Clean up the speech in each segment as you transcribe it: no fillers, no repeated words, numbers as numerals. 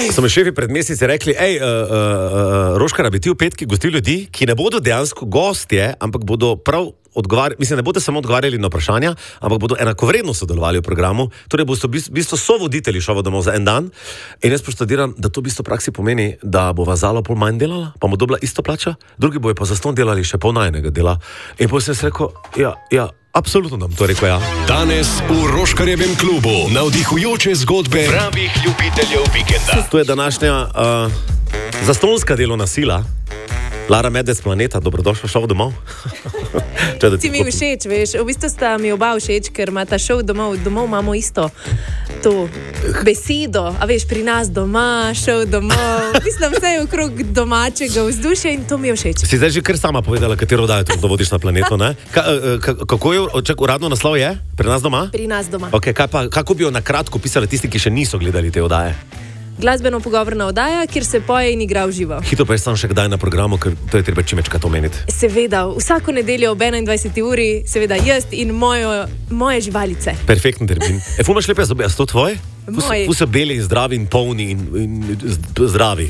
So mi šefi pred meseci rekli, Roškar, bi ti v petki gostil ljudi, ki ne bodo dejansko gostje, ampak bodo prav ne bodo samo odgovarjali na vprašanja, ampak bodo enakovredno sodelovali v programu, torej bodo v bistvu sovoditelji šova domov za en dan. In jaz poštadiram, da to v bistvu praksi pomeni, da bo Zala pol manj delala, pa mu dobila isto plača, drugi bojo pa zastonj delali še pol najnega dela. In potem sem se rekel, ja, absolutno nam to rekel, ja. Danes v Roškarjevem klubu navdihujoče zgodbe pravih ljubiteljev vikenda. To je današnja zastonjska delovna sila. Lara Medved Planeta, dobrodošla šov domov. Si mi všeč, veš, v bistvu sta mi oba všeč, ker ima ta šov domov imamo isto to besedo, a veš, pri nas doma, šov domov, mislim, vse je okrog domačega vzdušja in to mi je všeč. Si zdaj že kar sama povedala, katero oddajo to vodiš na Planetu, ne? Kako je, uradno naslov je? Pri nas doma? Pri nas doma. Ok, kako bi jo na kratko pisali tisti, ki še niso gledali te oddaje? Glasbeno pogovorna oddaja, kjer se poje in igra v živo. Hitro pa je sam še kdaj na programu, ker to je treba čimečkrat omeniti. Seveda, vsako nedeljo ob 21. uri, seveda jaz in moje živalice. Perfektno termin. Fumaš lepe zobe, a so to tvoje? Moji. Vse beli in zdravi in polni in zdravi.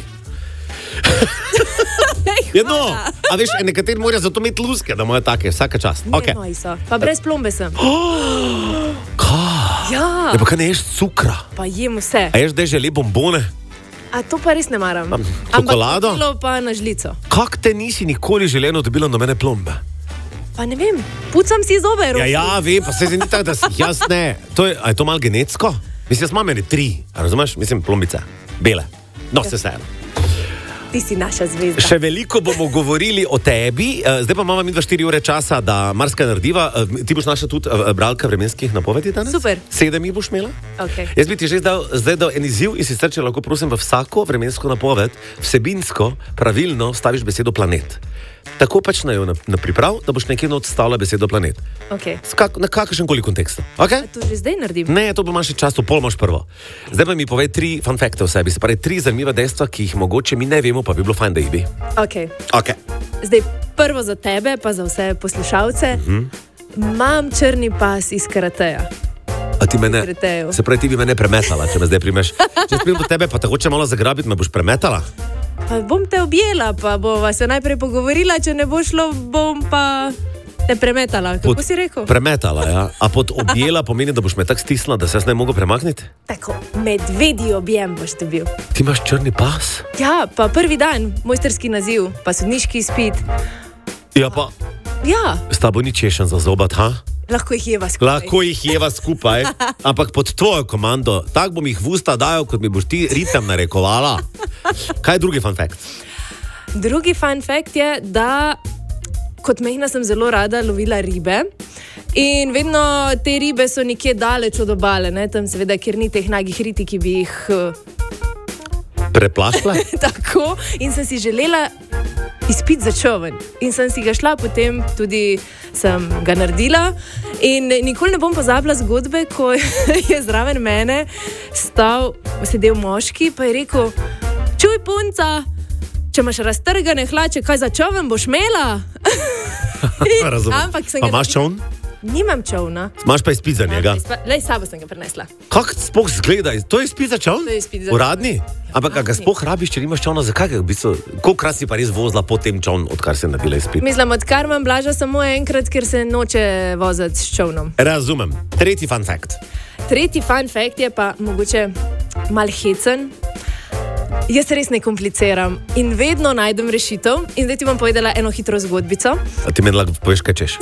No, a veš, nekateri morajo zato imeti luske, da moje take, vsaka čast. Ne, moji so. Pa brez plombe sem. Kaj? Ja. Ja, pa kaj ne ješ cukra? Pa jem vse. A ješ dežele bombone? A to pa res ne maram. Čokolado? Ampak bilo pa na žlico. Kak te nisi nikoli želeno dobila do mene plombe? Pa ne vem, pucam si zobe, Roško. Ja, vem, pa se ni tako, da si jaz ne. A je to malo genetsko? Mislim, jaz imam meni 3, razumeš? Mislim, plombice, bele. No, se vseeno. Ti si naša zvezda. Še veliko bomo govorili o tebi, zdaj pa imamo mi 4 ure časa, da marsikaj narediva. Ti boš naša tudi bralka vremenskih napovedi danes? Super. 7 jih boš imela? Okay. Jaz bi ti že zdaj dal en izziv in sicer, če lahko prosim v vsako vremensko napoved vsebinsko pravilno staviš besedo planet. Tako pač na priprav, da boš nekje odstavila besedo planet. Okay. Na kakršen koli kontekstu. Okay? To že zdaj naredim? Ne, to bo imaš še čas, to pol imaš prvo. Zdaj pa mi povej 3 fun facte o sebi, se pravi 3 zanimiva dejstva, ki jih mogoče mi ne vemo, pa bi bilo fajn, da jih bi. Okay. Okay. Zdaj prvo za tebe, pa za vse poslušalce. Imam črni pas iz karateja. A ti mene, se pravi, ti bi mene premetala, če me zdaj primeš. Če spim do tebe, pa te hoče malo zagrabiti, me boš premetala? Pa bom te objela, pa bova se najprej pogovorila, če ne bo šlo, bom pa te premetala. Kako si rekel? Premetala, ja. A pod objela pomeni, da boš me tako stisnila, da se jaz ne mogo premakniti? Tako, medvedji objem boš dobil. Ti imaš črni pas? Ja, pa prvi dan, mojsterski naziv, pa sodniški izpit. Ja, pa... Ja. S tabo ni češen za zobat, ha? Lahko jih jeva skupaj. Ampak pod tvojo komando. Tak bom jih v usta dajal, kot mi boš ti ritem narekovala. Kaj je drugi fun fact? Drugi fun fact je, da kot majhna sem zelo rada lovila ribe. In vedno te ribe so nekje daleč od obale, ne? Tam seveda, kjer ni teh nagih riti, ki bi jih... preplašla? Tako. In sem si želela izpit za čoven. In sem si ga šla, potem tudi sem ga naredila. In nikoli ne bom pozabila zgodbe, ko je zraven mene sedel moški, pa je rekel, čuj punca, če imaš raztrgane hlače, kaj za čoven boš imela? Razumem. Pa imaš čovn? Nimam čovna. Imaš pa izpit za njega? Lej, sabo sem ga prinesla. Kako sploh zgleda? To je izpit za čovn? To je izpit za čovn. Uradni? Ampak ga sploh rabiš, če nimaš čovna, zakaj ga v bistvu? Kolikrat si pa res vozila po tem čovn, odkar si naredila izpit? Mislim, odkar imam Blaža samo enkrat, ker se noče voziti s čovnom. Razumem. Tretji fun fact. Tretji fun fact je pa mogoče mal hecen. Jaz res ne kompliciram in vedno najdem rešitev. In zdaj ti bom povedala eno hitro zgodbico. A ti meni lahko poveš, kaj češ?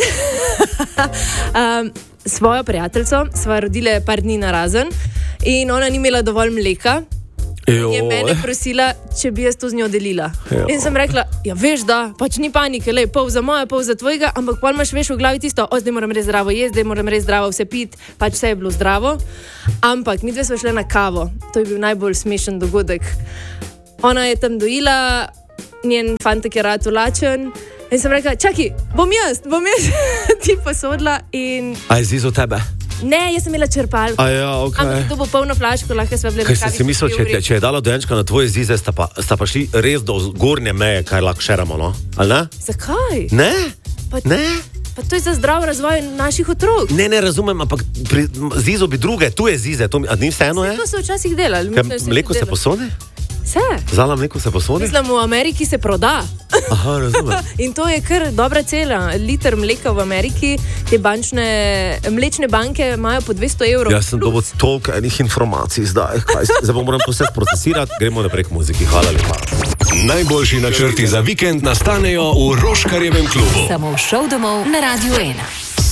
Svojo prijateljico sva rodile par dni narazen in ona ni imela dovolj mleka. Je mene prosila, če bi jaz to z njo delila. In sem rekla, ja veš da, pač ni panike, lej, pol za moja, pol za tvojega, ampak pol imaš veš v glavi tisto, zdaj moram res zdravo jesti, zdaj moram res zdravo vse piti, pač vse je bilo zdravo. Ampak mi dve sva šle na kavo, to je bil najbolj smešen dogodek. Ona je tam dojila, njen fantek je rad lačen in sem rekla, čakaj, bom jaz ti posodila in... A je zizo tebe? Ne, jaz sem imela črpalko. Ampak to bo polno flaško, lahko sva bile na kavi. Kaj si mislil, če je dalo dojenčka na tvoje zize, sta pa šli res do zgornje meje, kaj lahko šeramo, no? Ali ne? Zakaj? Ne? Ne? Pa to je za zdrav razvoj naših otrok. Ne razumem, ampak zizo bi druge, tu je zize, a ni vseeno je? To so včasih delali. Mleko se posode? Zala mleko se posodi? Mislim, v Ameriki se proda. Aha, razumem. In to je kar dobra cena. Liter mleka v Ameriki, te mlečne banke imajo po 200 evrov. Jaz sem dobil toliko enih informacij zdaj. Zdaj moram to vse procesirati, gremo naprej k muziki. Hvala lepa. Najboljši načrti za vikend nastanejo v Roškarjevem klubu. Samo v šov domov na Radio 1.